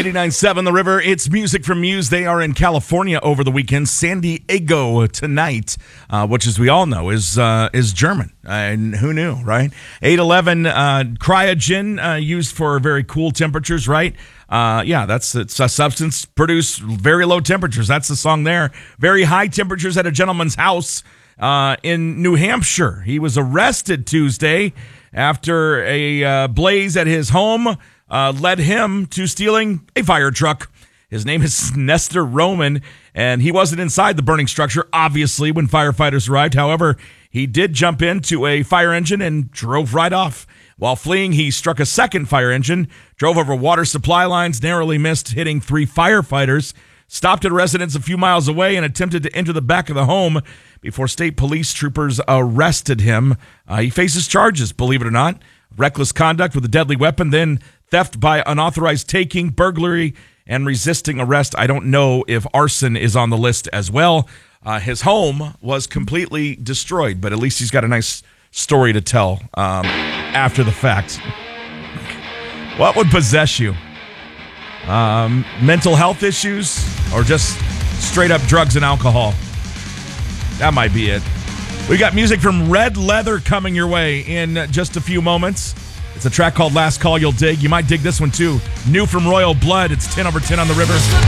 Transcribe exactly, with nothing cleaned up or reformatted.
eighty-nine point seven The River. It's music from Muse. They are in California over the weekend. San Diego tonight, uh, which, as we all know, is uh, is German. And who knew, right? eight eleven uh, cryogen uh, used for very cool temperatures, right? Uh, yeah, that's it's a substance produced very low temperatures. That's the song there. Very high temperatures at a gentleman's house uh, in New Hampshire. He was arrested Tuesday after a uh, blaze at his home uh, led him to stealing a fire truck. His name is Nestor Roman, and he wasn't inside the burning structure, obviously, when firefighters arrived. However, he did jump into a fire engine and drove right off. While fleeing, he struck a second fire engine, drove over water supply lines, narrowly missed hitting three firefighters, stopped at a residence a few miles away, and attempted to enter the back of the home before state police troopers arrested him. Uh, he faces charges, believe it or not. Reckless conduct with a deadly weapon, then theft by unauthorized taking, burglary, and resisting arrest. I don't know if arson is on the list as well. Uh, his home was completely destroyed, but at least he's got a nice story to tell um, after the fact. What would possess you? Um, mental health issues or just straight up drugs and alcohol? That might be it. We got music from Red Leather coming your way in just a few moments. It's a track called Last Call You'll Dig. You might dig this one too. New from Royal Blood. It's ten over ten on The River.